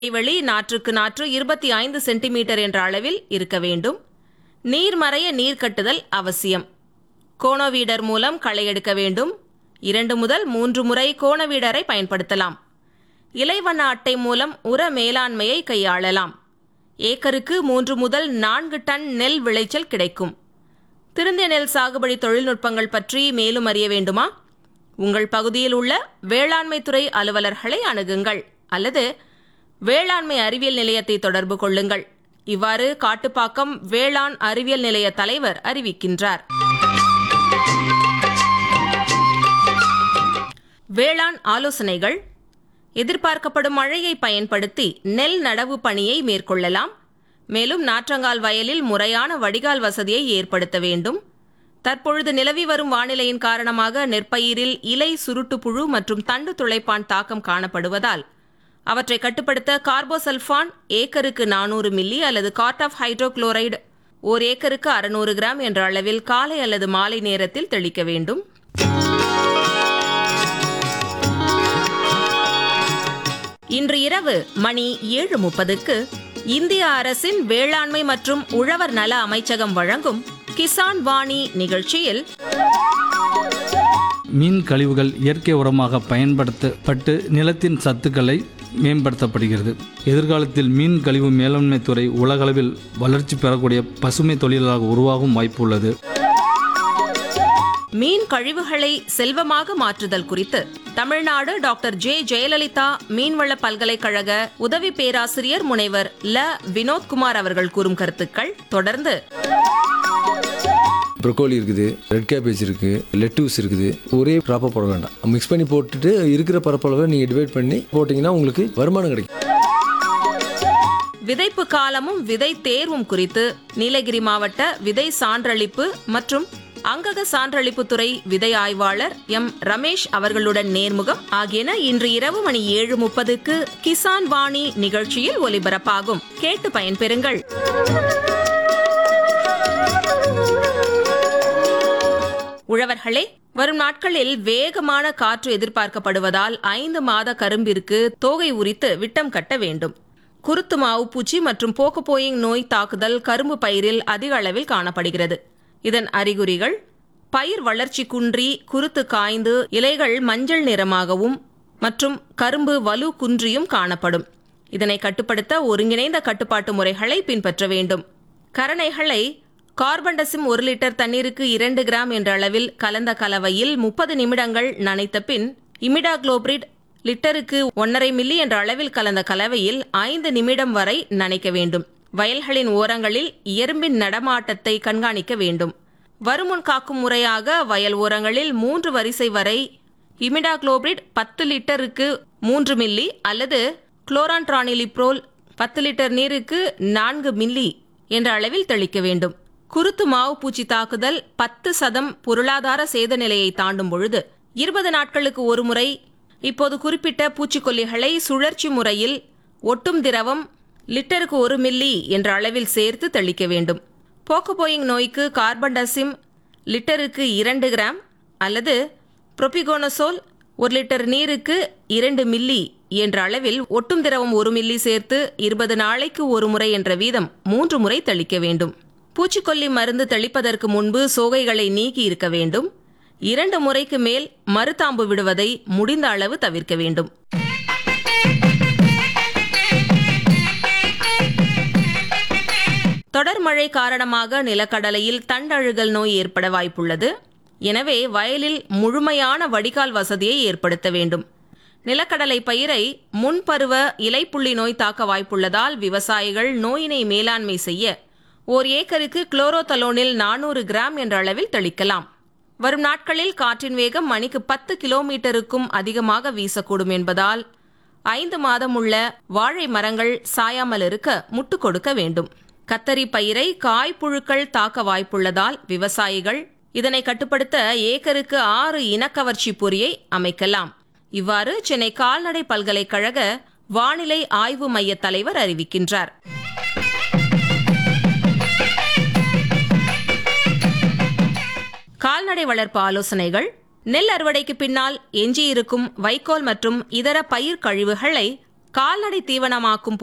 இடைவெளி நாற்றுக்கு நாற்று 25 சென்டிமீட்டர் என்ற அளவில் இருக்க வேண்டும். நீர்மறைய நீர் கட்டுதல் அவசியம். கோணவீடர் மூலம் களை எடுக்க வேண்டும். 2 முதல் 3 முறை கோணவீடரை பயன்படுத்தலாம். இலைவண்ண அட்டை மூலம் உர மேலாண்மையை கையாளலாம். ஏக்கருக்கு 3 முதல் 4 டன் நெல் விளைச்சல் கிடைக்கும். திருந்திய நெல் சாகுபடி தொழில்நுட்பங்கள் பற்றி மேலும் அறிய வேண்டுமா? உங்கள் பகுதியில் உள்ள வேளாண்மை துறை அலுவலர்களை அணுகுங்கள் அல்லது வேளாண்மை அறிவியல் நிலையத்தை தொடர்பு கொள்ளுங்கள். இவ்வாறு காட்டுப்பாக்கம் வேளாண் அறிவியல் நிலைய தலைவர் அறிவிக்கின்றார். வேளாண் ஆலோசனைகள். எதிர்பார்க்கப்படும் மழையை பயன்படுத்தி நெல் நடவு பணியை மேற்கொள்ளலாம். மேலும் நாற்றங்கால் வயலில் முறையான வடிகால் வசதியை ஏற்படுத்த வேண்டும். தற்பொழுது நிலவி வரும் வானிலையின் காரணமாக நெற்பயிரில் இலை சுருட்டுப்புழு மற்றும் தண்டு துளைப்பான் தாக்கம் காணப்படுவதால் அவற்றை கட்டுப்படுத்த கார்போசல்ஃபான் ஏக்கருக்கு 400 மில்லி அல்லது கார்ட் ஆஃப் ஹைட்ரோகுளோரைடு ஓர் ஏக்கருக்கு 600 கிராம் என்ற அளவில் காலை அல்லது மாலை நேரத்தில் தெளிக்க வேண்டும். இன்று இரவு மணி 7:30க்கு இந்திய அரசின் வேளாண்மை மற்றும் உழவர் நல அமைச்சகம் வழங்கும் கிசான் வாணி நிகழ்ச்சியில் மீன் கழிவுகள் இயற்கை உரமாக பயன்படுத்தப்பட்டு நிலத்தின் சத்துக்களை மேம்படுத்தப்படுகிறது. எதிர்காலத்தில் மீன் கழிவு மேலாண்மை துறை உலகளவில் வளர்ச்சி பெறக்கூடிய பசுமை தொழிலாக உருவாகும் வாய்ப்பு உள்ளது. மீன் கழிவுகளை செல்வமாக மாற்றுதல் குறித்து தமிழ்நாடு டாக்டர் ஜே. ஜெயலலிதா மீன்வள பல்கலைக்கழக உதவி பேராசிரியர் முனைவர் ல. வினோத்குமார் அவர்கள் கூறும் கருத்துக்கள். தொடர்ந்து ப்ரொக்கோலி இருக்குது, ரெட் கேபேஜ் இருக்குது, லெட்டூஸ் இருக்குது. ஒரே ப்ராப்பாக போட வேண்டாம். மிக்ஸ் பண்ணி போட்டுட்டு இருக்கிற பரப்பளவை நீங்கள் டிவைட் பண்ணி போட்டிங்கன்னா உங்களுக்கு வருமானம் கிடைக்கும். விதைப்பு காலமும் விதை தேர்வும் குறித்து நீலகிரி மாவட்ட விதை சான்றளிப்பு மற்றும் அங்கக சான்றளிப்பு துறை விதை ஆய்வாளர் எம். ரமேஷ் அவர்களுடன் நேர்முகம் ஆகியன இன்று இரவு மணி 7:30க்கு கிசான் வாணி நிகழ்ச்சியில் ஒலிபரப்பாகும். கேட்டு பயன்பெறுங்கள். உழவர்களே, வரும் நாட்களில் வேகமான காற்று எதிர்பார்க்கப்படுவதால் 5 மாத கரும்பிற்கு தோகை உரித்து விட்டம் கட்ட வேண்டும். குருத்து மாவு பூச்சி மற்றும் போகப்போயிங் நோய் தாக்குதல் கரும்பு பயிரில் அதிக அளவில் காணப்படுகிறது. இதன் அறிகுறிகள்: பயிர் வளர்ச்சி குன்றி குருத்து காய்ந்து இலைகள் மஞ்சள் நிறமாகவும் மற்றும் கரும்பு வலு குன்றியும் காணப்படும். இதனை கட்டுப்படுத்த ஒருங்கிணைந்த கட்டுப்பாட்டு முறைகளை பின்பற்ற வேண்டும். கரணைகளை கார்பன்டசிம் 1 லிட்டர் தண்ணீருக்கு 2 கிராம் என்ற அளவில் கலந்த கலவையில் 30 நிமிடங்கள் நனைத்த பின் இமிடாகுளோபிரிட் லிட்டருக்கு 1.5 மில்லி என்ற அளவில் கலந்த கலவையில் 5 நிமிடம் வரை நனைக்க வேண்டும். வயல்களின் ஓரங்களில் எறும்பின் நடமாட்டத்தை கண்காணிக்க வேண்டும். வருமுன் காக்கும் முறையாக வயல் ஓரங்களில் 3 வரிசை வரை இமிடாகுளோபிரிட் 10 லிட்டருக்கு 3 மில்லி அல்லது குளோரான்ட்ரானிலிப்ரோல் 10 லிட்டர் நீருக்கு 4 மில்லி என்ற அளவில் தெளிக்க வேண்டும். குருத்து மாவு பூச்சி தாக்குதல் 10% பொருளாதார சேத நிலையை தாண்டும் பொழுது 20 நாட்களுக்கு ஒரு முறை இப்போது குறிப்பிட்ட பூச்சிக்கொல்லிகளை சுழற்சி முறையில் ஒட்டும் திரவம் லிட்டருக்கு 1 மில்லி என்ற அளவில் சேர்த்து தெளிக்க வேண்டும். போகப்போயிங் நோய்க்கு கார்பன்டசிம் லிட்டருக்கு 2 கிராம் அல்லது புரோபிகோனசோல் 1 லிட்டர் நீருக்கு 2 மில்லி என்ற அளவில் ஒட்டும் திரவம் 1 மில்லி சேர்த்து 20 நாளைக்கு ஒரு முறை என்ற வீதம் 3 முறை தெளிக்க வேண்டும். பூச்சிக்கொல்லி மருந்து தெளிப்பதற்கு முன்பு சோகைகளை நீக்கி இருக்க வேண்டும். 2 முறைக்கு மேல் மருதாம்பு விடுவதை முடிந்த அளவு தவிர்க்க வேண்டும். தொடர் மழை காரணமாக நிலக்கடலையில் தண்டழுகல் நோய் ஏற்பட வாய்ப்புள்ளது. எனவே வயலில் முழுமையான வடிகால் வசதியை ஏற்படுத்த வேண்டும். நிலக்கடலை பயிரை முன்பருவ இலைப்புள்ளி நோய் தாக்க வாய்ப்புள்ளதால் விவசாயிகள் நோயினை மேலாண்மை செய்ய ஓர் ஏக்கருக்கு குளோரோதலோனில் 400 கிராம் என்ற அளவில் தெளிக்கலாம். வரும் நாட்களில் காற்றின் வேகம் மணிக்கு 10 கிலோமீட்டருக்கும் அதிகமாக வீசக்கூடும் என்பதால் 5 மாதம் உள்ள வாழை மரங்கள் சாயாமல் இருக்க முட்டு கொடுக்க வேண்டும். கத்தரி பயிரை காய்ப்புழுக்கள் தாக்க வாய்ப்புள்ளதால் விவசாயிகள் இதனை கட்டுப்படுத்த ஏக்கருக்கு 6 இனக்கவர்ச்சி பொறியை அமைக்கலாம். இவ்வாறு சென்னை கால்நடை பல்கலைக்கழக வானிலை ஆய்வு மைய தலைவர் அறிவிக்கின்றார். கால்நடை வளர்ப்பு ஆலோசனைகள். நெல் அறுவடைக்கு பின்னால் எஞ்சியிருக்கும் வைக்கோல் மற்றும் இதர பயிர் கழிவுகளை கால்நடை தீவனமாக்கும்